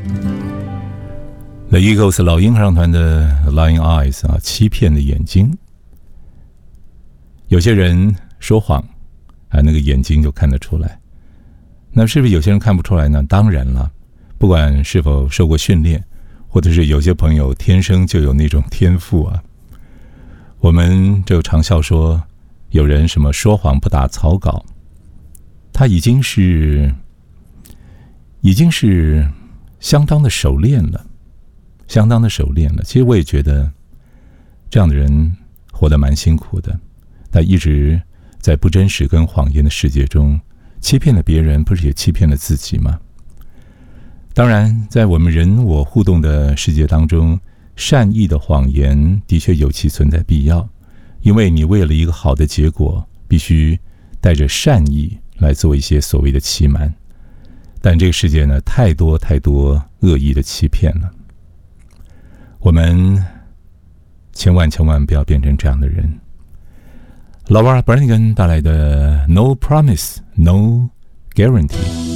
The Eagles 老鹰合唱团的 Lying Eyes 啊，欺骗的眼睛。有些人说谎啊，那个眼睛就看得出来。那是不是有些人看不出来呢？当然了，不管是否受过训练，或者是有些朋友天生就有那种天赋啊。我们就常笑说，有人什么说谎不打草稿，他已经是相当的熟练了。其实我也觉得这样的人活得蛮辛苦的，他一直在不真实跟谎言的世界中欺骗了别人，不是也欺骗了自己吗？当然在我们人我互动的世界当中，善意的谎言的确有其存在必要，因为你为了一个好的结果必须带着善意来做一些所谓的欺瞒。但这个世界呢，太多恶意的欺骗了，我们千万不要变成这样的人。Laura Branigan 带来的 No Promise, No Guarantee。